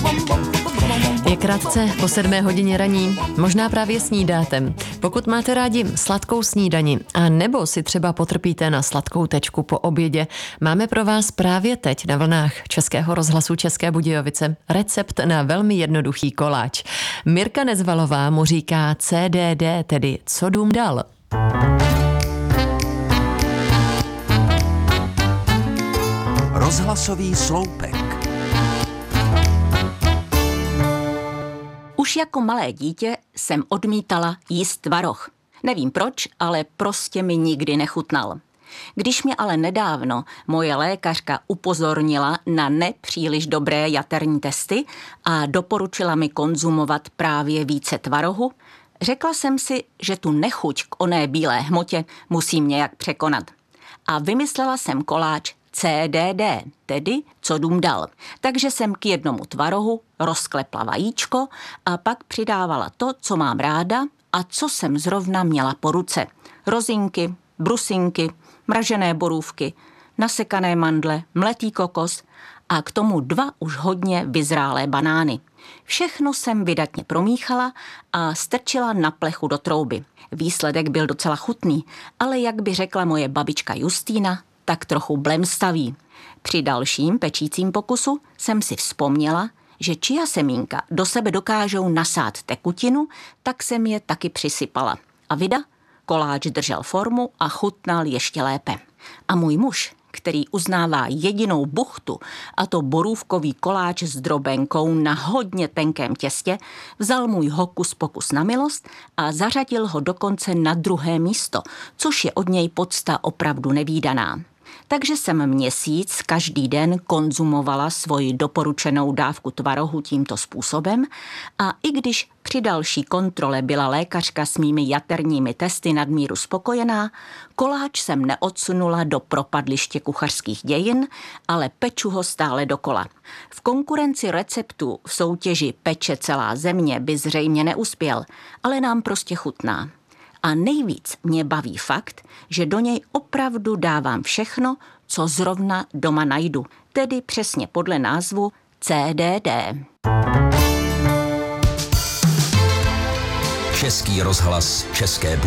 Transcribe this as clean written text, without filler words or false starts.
Je krátce po 7 hodině raní, možná právě snídáte. Pokud máte rádi sladkou snídani a nebo si třeba potrpíte na sladkou tečku po obědě, máme pro vás právě teď na vlnách Českého rozhlasu České Budějovice recept na velmi jednoduchý koláč. Mirka Nezvalová mu říká CDD, tedy co dům dal. Rozhlasový sloupek. Už jako malé dítě jsem odmítala jíst tvaroh. Nevím proč, ale prostě mi nikdy nechutnal. Když mě ale nedávno moje lékařka upozornila na nepříliš dobré jaterní testy a doporučila mi konzumovat právě více tvarohu, řekla jsem si, že tu nechuť k oné bílé hmotě musím nějak překonat. A vymyslela jsem koláč CDD, tedy co dům dal. Takže jsem k jednomu tvarohu rozklepla vajíčko a pak přidávala to, co mám ráda a co jsem zrovna měla po ruce. Rozinky, brusinky, mražené borůvky, nasekané mandle, mletý kokos a k tomu 2 už hodně vyzrálé banány. Všechno jsem vydatně promíchala a strčila na plechu do trouby. Výsledek byl docela chutný, ale jak by řekla moje babička Justýna, tak trochu blemstavý. Při dalším pečícím pokusu jsem si vzpomněla, že chia semínka do sebe dokážou nasát tekutinu, tak jsem je taky přisypala. A vida, koláč držel formu a chutnal ještě lépe. A můj muž, který uznává jedinou buchtu, a to borůvkový koláč s drobenkou na hodně tenkém těstě, vzal můj hokus pokus na milost a zařadil ho dokonce na 2. místo, což je od něj podsta opravdu nevídaná. Takže jsem měsíc každý den konzumovala svoji doporučenou dávku tvarohu tímto způsobem a i když při další kontrole byla lékařka s mými jaterními testy nadmíru spokojená, koláč jsem neodsunula do propadliště kuchařských dějin, ale peču ho stále dokola. V konkurenci receptů v soutěži Peče celá země by zřejmě neuspěl, ale nám prostě chutná. A nejvíc mě baví fakt, že do něj opravdu dávám všechno, co zrovna doma najdu, tedy přesně podle názvu CDD. Český rozhlas České Budějovice.